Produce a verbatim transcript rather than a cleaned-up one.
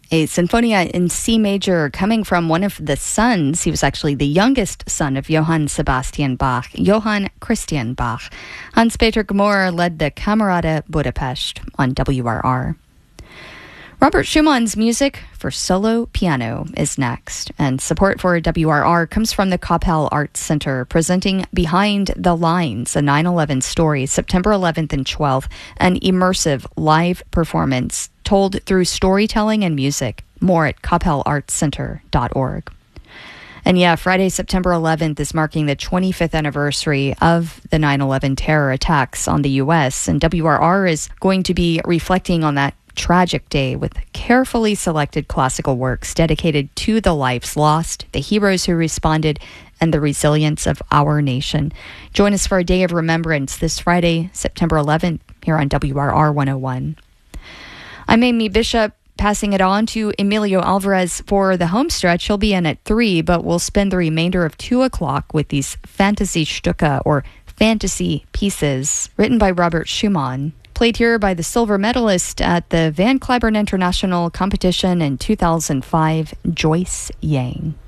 A Sinfonia in C major coming from one of the sons. He was actually the youngest son of Johann Sebastian Bach, Johann Christian Bach. Hans-Peter Gmor led the Camerata Budapest on W R R. Robert Schumann's music for solo piano is next, and support for W R R comes from the Koppel Arts Center, presenting Behind the Lines, a nine eleven story, September eleventh and twelfth, an immersive live performance told through storytelling and music. More at koppel arts center dot org. And yeah, Friday, September eleventh is marking the twenty-fifth anniversary of the nine eleven terror attacks on the U S, and W R R is going to be reflecting on that tragic day with carefully selected classical works dedicated to the lives lost, the heroes who responded, and the resilience of our nation. Join us for a day of remembrance this Friday, September eleventh, here on W R R one oh one. I'm Amy Bishop, passing it on to Emilio Alvarez for the home stretch. He'll be in at three, but we'll spend the remainder of two o'clock with these Fantasy Stücke, or fantasy pieces, written by Robert Schumann, played here by the silver medalist at the Van Cliburn International Competition in two thousand five, Joyce Yang.